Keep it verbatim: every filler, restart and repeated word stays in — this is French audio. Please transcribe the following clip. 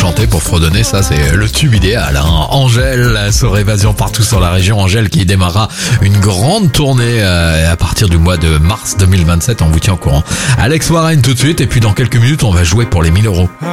chanter pour fredonner, ça c'est le tube idéal. Hein. Angèle sur Évasion partout sur la région. Angèle qui démarrera une grande tournée euh, à partir du mois de mars deux mille vingt-sept. On vous tient au courant. Alex Warren tout de suite et puis dans quelques minutes on va jouer pour les mille euros.